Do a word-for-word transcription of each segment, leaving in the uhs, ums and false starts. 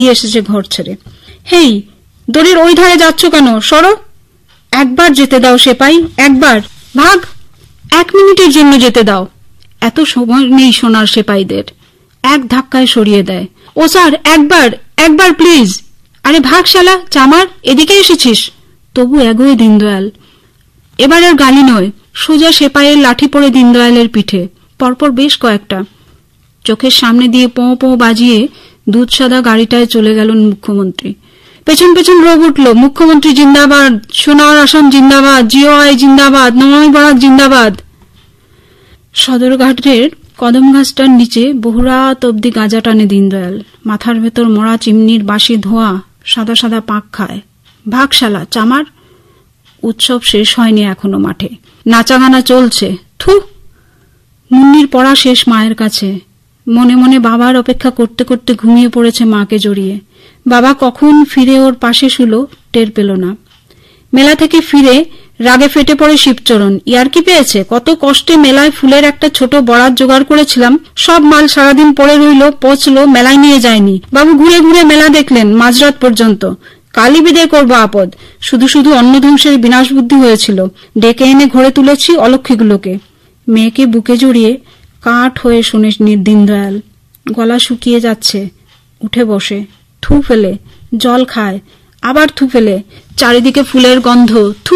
এসেছে ঘর ছেড়ে। হেই, দড়ির ওই ধারে যাচ্ছ কেন? সরো। একবার যেতে দাও সেপাই, একবার। ভাগ, এক মিনিটের জন্য যেতে দাও। এত সময় নেই সোনার সেপাইদের। এক ধাক্কায় সরিয়ে দেয়। ও স্যার, একবার, একবার প্লিজ। আরে ভাগ শালা, চামার, এদিকে এসেছিস। তবু এগোয় দীনদয়াল। এবার আর গালি নয়, সোজা সেপাইয়ের লাঠি পড়ে দীনদয়ালের পিঠে, পরপর বেশ কয়েকটা। চোখের সামনে দিয়ে পোঁ পোঁ বাজিয়ে দুধ সাদা গাড়িটায় চলে গেল মুখ্যমন্ত্রী। পেছন পেছন রোগ উঠল, মুখ্যমন্ত্রী জিন্দাবাদ, সোনার আসাম জিন্দাবাদ, জিও আই জিন্দাবাদ, নমামি বরাক জিন্দাবাদ। সদরঘাটের কদম গাছটার নিচে বহুরাত অব্দি গাঁজা টানে দীনদয়াল। মাথার ভেতর মরা চিমনির বাসি ধোঁয়া সাদা সাদা পাক খায়। ভাগশালা, চামার। উৎসব শেষ হয়নি এখনো মাঠে, নাচাগানা চলছে। থু। মুন্নির পড়া শেষ মায়ের কাছে। মনে মনে বাবার অপেক্ষা করতে করতে ঘুমিয়ে পড়েছে মাকে জড়িয়ে। বাবা কখন ফিরে ওর পাশে শুলো টের পেল না। মেলা থেকে ফিরে রাগে ফেটে পড়ে শিবচরণ। ইয়ার কি পেয়েছে? কত কষ্টে মেলায় ফুলের একটা ছোট বরাত জোগাড় করেছিলাম, সব মাল সারাদিন পড়ে রইল, পচলো, মেলায় নিয়ে যায়নি। বাবু ঘুরে ঘুরে মেলা দেখলেন মাঝরাত পর্যন্ত। কালই বিদায় করবো আপদ। শুধু শুধু অন্ন ধ্বংসের বিনাশ বুদ্ধি হয়েছিল। ডেকে এনে ঘরে তুলেছি অলক্ষীগুলোকে। মেয়েকে বুকে জড়িয়ে কাঠ হয়ে শুনে দীনদয়াল। গলা শুকিয়ে যাচ্ছে। উঠে বসে, থু ফেলে, জল খায়, আবার থু ফেলে। চারিদিকে ফুলের গন্ধ। থু।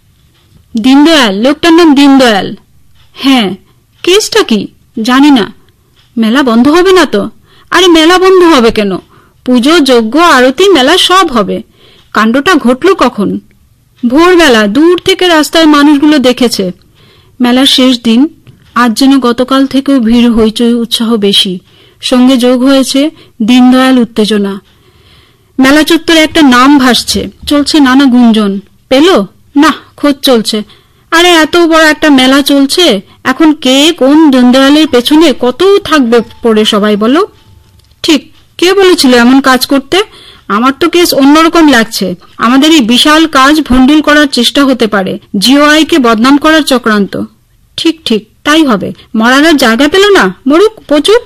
দীনদয়াল, লোকটার নাম দীনদয়াল। হ্যাঁ, কেসটা কি জানি না। মেলা বন্ধ হবে না তো? আরে মেলা বন্ধ হবে কেন? পুজো, যজ্ঞ, আরতি, মেলা সব হবে। কাণ্ডটা ঘটল কখন? ভোরবেলা দূর থেকে রাস্তায় মানুষগুলো দেখেছে। মেলার শেষ দিন, আজ যেন গতকাল থেকেও ভিড়, হইচই, উৎসাহ বেশি। সঙ্গে যোগ হয়েছে দীনদয়াল উত্তেজনা। মেলা চত্বরে একটা নাম ভাসছে, চলছে নানা গুঞ্জন। পেল না, খোঁজ চলছে। আরে এত বড় একটা মেলা চলছে, এখন কে কোন দীনদয়ালের পেছনে কত থাকবে পড়ে সবাই বলো? ঠিক, কে বলেছিল এমন কাজ করতে? আমার তো কেস অন্যরকম লাগছে। আমাদের এই বিশাল কাজ ভন্ডুল করার চেষ্টা হতে পারে, জিওআই কে বদনাম করার চক্রান্ত। ঠিক ঠিক, তাই হবে। মরার আর জায়গা পেল না, মরুক, পচুক।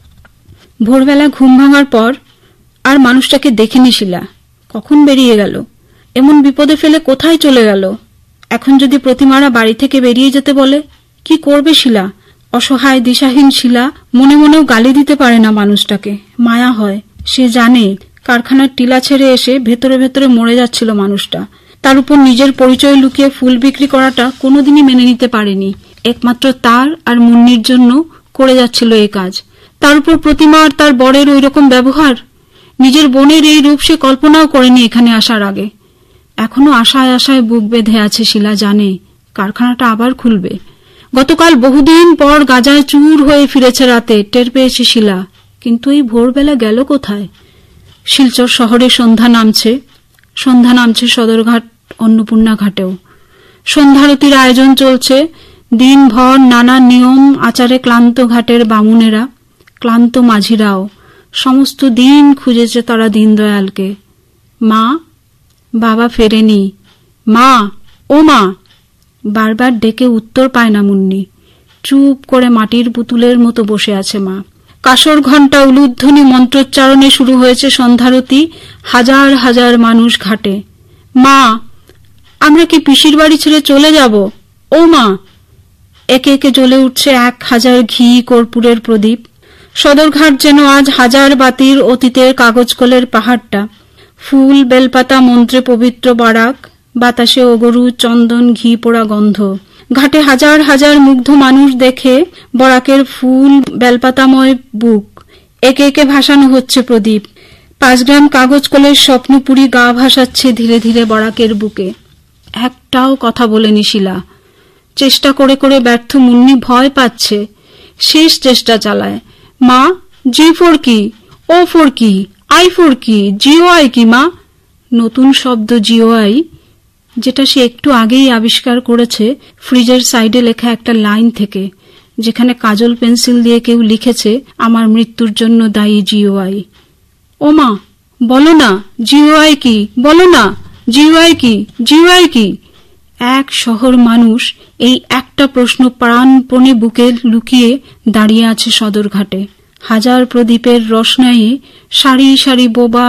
ভোরবেলা ঘুম ভাঙার পর আর মানুষটাকে দেখেনি শিলা। কখন বেরিয়ে গেল? এমন বিপদে ফেলে কোথায় চলে গেল? এখন যদি প্রতিমারা বাড়ি থেকে বেরিয়ে যেতে বলে, কি করবে শিলা? অসহায় দিশাহীন শিলা মনে মনেও গালি দিতে পারে না মানুষটাকে। মায়া হয়। সে জানে কারখানার টিলা ছেড়ে এসে ভেতরে ভেতরে মরে যাচ্ছিল মানুষটা। তার উপর নিজের পরিচয় লুকিয়ে ফুল বিক্রি করাটা কোনোদিনই মেনে নিতে পারেনি। একমাত্র তার আর মুন্নির জন্য করে যাচ্ছিল এ কাজ। তার উপর প্রতিমা আর তার বরের ওই রকম ব্যবহার। নিজের বোনের এই রূপ সে কল্পনাও করেনি এখানে আসার আগে। এখনো আশায় আশায় বুক বেঁধে আছে শিলা। জানে কারখানাটা আবার খুলবে। গতকাল বহুদিন পর গাজায় চুর হয়ে ফিরেছে রাতে, টের পেয়েছে শিলা। কিন্তু এই ভোরবেলা গেল কোথায়? শিলচর শহরে সন্ধ্যা নামছে। সন্ধ্যা নামছে সদরঘাট অন্নপূর্ণা ঘাটেও। সন্ধ্যারতির আয়োজন চলছে। দিনভর নানা নিয়ম আচারে ক্লান্ত ঘাটের বামুনেরা, ক্লান্ত মাঝিরাও। সমস্ত দিন খুঁজেছে তারা দীনদয়ালকে। মা, বাবা ফেরেনি। মা, ও মা। বারবার ডেকে উত্তর পায় না মুন্নি। চুপ করে মাটির পুতুলের মতো বসে আছে মা। কাসর ঘণ্টা উলুধ্বনি মন্ত্রোচ্চারণে শুরু হয়েছে সন্ধ্যারতি। হাজার হাজার মানুষ ঘাটে। মা, আমরা কি পিসির বাড়ি ছেড়ে চলে যাব? ও মা। একে একে জ্বলে উঠছে এক হাজার ঘি কর্পূরের প্রদীপ। সদরঘাট যেন আজ হাজার বাতির অতীতের কাগজ কলের পাহাড়টা। ফুল, বেলপাতা, মন্ত্রে পবিত্র বারাক, বাতাসে অগরু, চন্দন, ঘি পোড়া গন্ধ। ঘাটে হাজার হাজার মুগ্ধ মানুষ দেখে বরাকের ফুল, বেলপাতাময় বুক। একে একে ভাসানো হচ্ছে প্রদীপ। পাঁচ গ্রাম কাগজ কলের স্বপ্নপুরী গা ভাসাচ্ছে ধীরে ধীরে বরাকের বুকে। একটাও কথা বলেনি শিলা। চেষ্টা করে করে ব্যর্থ মুন্নি ভয় পাচ্ছে। শেষ চেষ্টা চালায়। মা, জি ফোর কি? ও ফোর কি? আই ফোর কি? জিও আই কি মা? নতুন শব্দ জিও আই, যেটা সে একটু আগেই আবিষ্কার করেছে ফ্রিজের সাইডে লেখা একটা লাইন থেকে, যেখানে কাজল পেন্সিল দিয়ে কেউ লিখেছে, আমার মৃত্যুর জন্য দায়ী জিও আই। ও মা, বলো না জিও আই কি? বলো না জিও আই কি? জিও আই কি? এক শহর মানুষ এই একটা প্রশ্ন প্রাণপণে বুকে লুকিয়ে দাঁড়িয়ে আছে সদরঘাটে। হাজার প্রদীপের রোশনাইয়ে সারি সারি বোবা